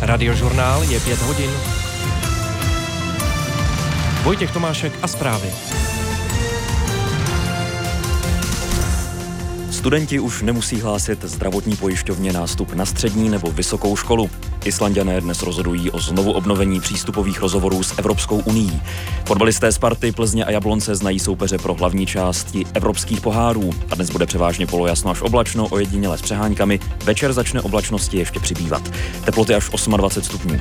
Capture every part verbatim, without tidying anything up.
Radiožurnál je pět hodin. Vojtěch Tomášek a zprávy. Studenti už nemusí hlásit zdravotní pojišťovně nástup na střední nebo vysokou školu. Islanďané dnes rozhodují o znovu obnovení přístupových rozhovorů s Evropskou unií. Fotbalisté Sparty, Plzně a Jablonce znají soupeře pro hlavní části evropských pohárů. A dnes bude převážně polojasno až oblačno, ojediněle s přeháňkami. Večer začne oblačnosti ještě přibývat. Teploty až dvacet osm stupňů.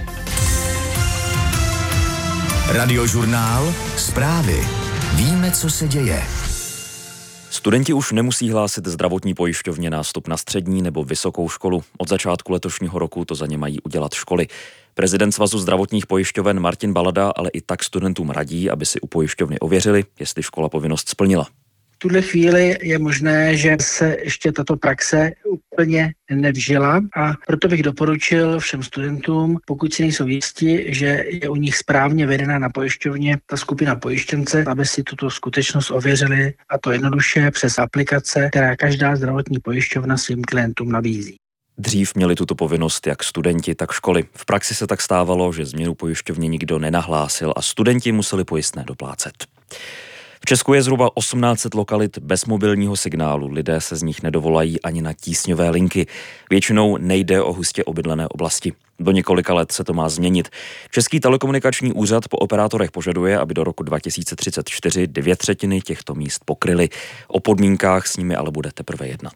Radiožurnál, zprávy. Víme, co se děje. Studenti už nemusí hlásit zdravotní pojišťovně nástup na střední nebo vysokou školu. Od začátku letošního roku to za ně mají udělat školy. Prezident Svazu zdravotních pojišťoven Martin Balada ale i tak studentům radí, aby si u pojišťovny ověřili, jestli škola povinnost splnila. V tuhle chvíli je možné, že se ještě tato praxe úplně nevžila a proto bych doporučil všem studentům, pokud si nejsou jistí, že je u nich správně vedena na pojišťovně ta skupina pojištěnce, aby si tuto skutečnost ověřili, a to jednoduše přes aplikace, která každá zdravotní pojišťovna svým klientům nabízí. Dřív měli tuto povinnost jak studenti, tak školy. V praxi se tak stávalo, že změnu pojišťovně nikdo nenahlásil a studenti museli pojistné doplácet. V Česku je zhruba tisíc osm set lokalit bez mobilního signálu. Lidé se z nich nedovolají ani na tísňové linky. Většinou nejde o hustě obydlené oblasti. Do několika let se to má změnit. Český telekomunikační úřad po operátorech požaduje, aby do roku dva tisíce třicet čtyři dvě třetiny těchto míst pokryly. O podmínkách s nimi ale bude teprve jednat.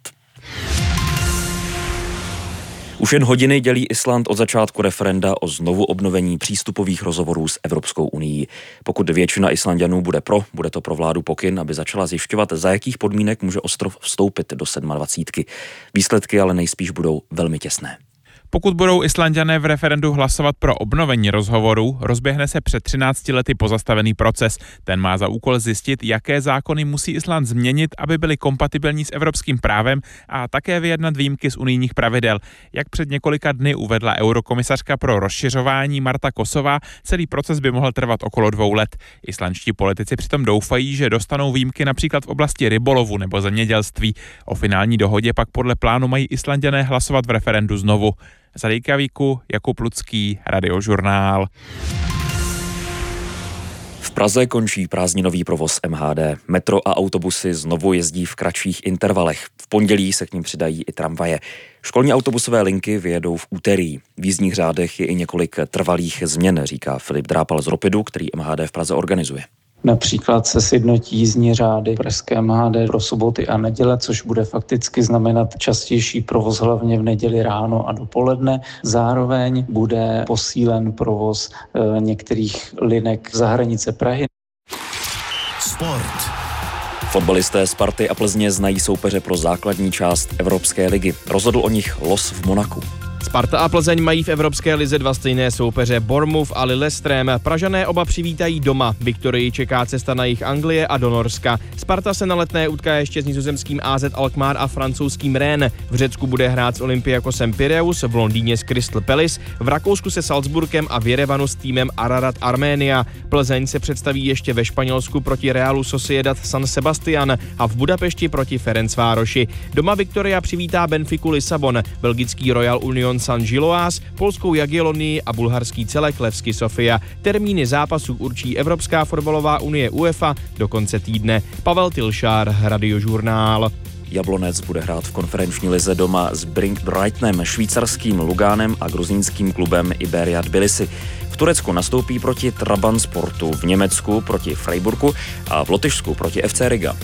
Už jen hodiny dělí Island od začátku referenda o znovu obnovení přístupových rozhovorů s Evropskou unií. Pokud většina Islanďanů bude pro, bude to pro vládu pokyn, aby začala zjišťovat, za jakých podmínek může ostrov vstoupit do sedmadvacítky. Výsledky ale nejspíš budou velmi těsné. Pokud budou Islanďané v referendu hlasovat pro obnovení rozhovorů, rozběhne se před třinácti lety pozastavený proces. Ten má za úkol zjistit, jaké zákony musí Island změnit, aby byly kompatibilní s evropským právem, a také vyjednat výjimky z unijních pravidel. Jak před několika dny uvedla eurokomisařka pro rozšiřování Marta Kosová, celý proces by mohl trvat okolo dvou let. Islandští politici přitom doufají, že dostanou výjimky například v oblasti rybolovu nebo zemědělství. O finální dohodě pak podle plánu mají Islanďané hlasovat v referendu znovu. Z Reykjavíku Jakub Lucký, Radiožurnál. V Praze končí prázdninový provoz M H D. Metro a autobusy znovu jezdí v kratších intervalech. V pondělí se k nim přidají i tramvaje. Školní autobusové linky vyjedou v úterý. V jízdních řádech je i několik trvalých změn, říká Filip Drápal z Ropidu, který M H D v Praze organizuje. Například se sjednotí jízdní řády pražské M H D pro soboty a neděle, což bude fakticky znamenat častější provoz hlavně v neděli ráno a dopoledne. Zároveň bude posílen provoz e, některých linek za hranice Prahy. Sport. Fotbalisté Sparty a Plzně znají soupeře pro základní část Evropské ligy. Rozhodl o nich los v Monaku. Sparta a Plzeň mají v Evropské lize dva stejné soupeře, Bournemouth a Lillestrøm. Pražané oba přivítají doma. Viktorii čeká cesta na jih Anglie a do Norska. Sparta se na Letné utká ještě s nizozemským A Z Alkmaar a francouzským Rennes. V Řecku bude hrát s Olympiakosem Pireus, v Londýně s Crystal Palace, v Rakousku se Salzburgem a v Jerevanu s týmem Ararat Arménia. Plzeň se představí ještě ve Španělsku proti Realu Sociedad San Sebastian a v Budapešti proti Ferencvároši. Doma Viktoria přivítá Benfiku Lisabon, belgický Royal Union Saint-Gilloise, polskou Jagiellonii a bulharský celek Levski Sofia. Termíny zápasů určí Evropská fotbalová unie UEFA do konce týdne. Pavel Tilšár, Radiožurnál. Jablonec bude hrát v konferenční lize doma s Brightonem, švýcarským Lugánem a gruzínským klubem Iberia Tbilisi. V Turecku nastoupí proti Trabzonsporu, v Německu proti Freiburgu a v Lotyšsku proti F C Riga.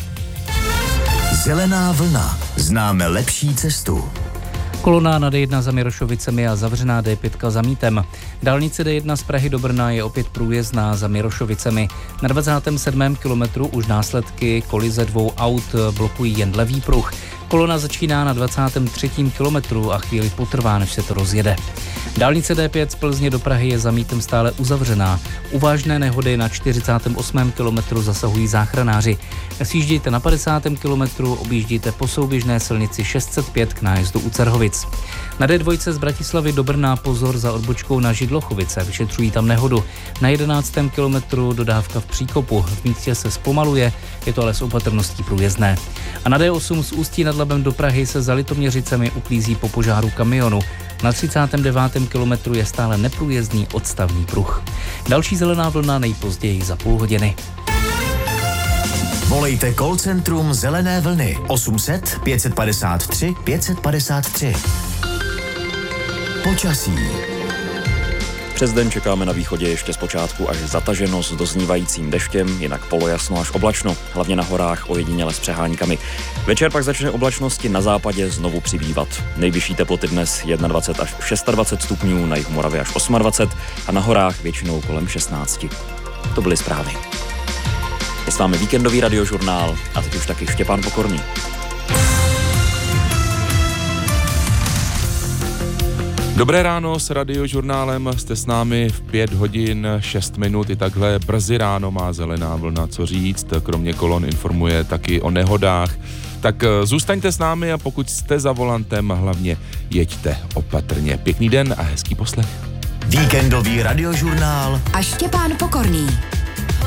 Zelená vlna. Známe lepší cestu. Kolona na D jedna za Mirošovicemi a zavřená D pět za Mítem. Dálnice D jedna z Prahy do Brna je opět průjezdná za Mirošovicemi. Na dvacátém sedmém kilometru už následky kolize dvou aut blokují jen levý pruh. Kolona začíná na dvacátém třetím kilometru a chvíli potrvá, než se to rozjede. Dálnice D pět z Plzně do Prahy je za Mítem stále uzavřená. U vážné nehody na čtyřicátém osmém kilometru zasahují záchranáři. Sjíždějte na padesátém kilometru, objíždíte po souběžné silnici šest set pět k nájezdu u Cerhovic. Na D dva z Bratislavy do Brna pozor za odbočkou na Židlochovice, vyšetřují tam nehodu. Na jedenáctém kilometru dodávka v Příkopu, v místě se zpomaluje, je to ale s opatrností průjezdné. A na D osm z Ústí nad Labem do Prahy se za Litoměřicemi uklízí po požáru kamionu. Na třicátém devátém kilometru je stále neprůjezdný odstavný pruh. Další zelená vlna nejpozději za půl hodiny. Volejte call centrum Zelené vlny osm set pět padesát tři pět padesát tři. Počasí. Přes den čekáme na východě ještě zpočátku až zataženo s doznívajícím deštěm, jinak polojasno až oblačno, hlavně na horách ojediněle s přeháňkami. Večer pak začne oblačnosti na západě znovu přibývat. Nejvyšší teploty dnes dvacet jedna až dvacet šest stupňů, na jih Moravy až dvacet osm a na horách většinou kolem šestnáct. To byly zprávy. Je s vámi víkendový radiožurnál a teď už taky Štěpán Pokorný. Dobré ráno s radiožurnálem, jste s námi v pět hodin šest minut, i takhle brzy ráno má Zelená vlna co říct, kromě kolon informuje taky o nehodách, tak zůstaňte s námi a pokud jste za volantem, hlavně jeďte opatrně. Pěkný den a hezký poslech. Víkendový radiožurnál a Štěpán Pokorný.